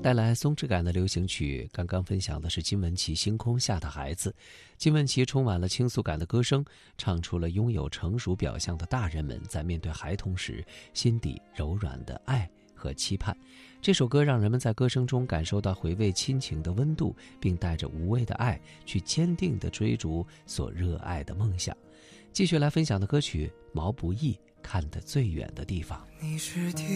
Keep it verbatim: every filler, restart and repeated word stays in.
带来松弛感的流行曲，刚刚分享的是金玟岐《星空下的孩子》。金玟岐充满了倾诉感的歌声，唱出了拥有成熟表象的大人们在面对孩童时心底柔软的爱和期盼。这首歌让人们在歌声中感受到回味亲情的温度，并带着无畏的爱去坚定地追逐所热爱的梦想。继续来分享的歌曲，毛不易《看得最远的地方》。 你是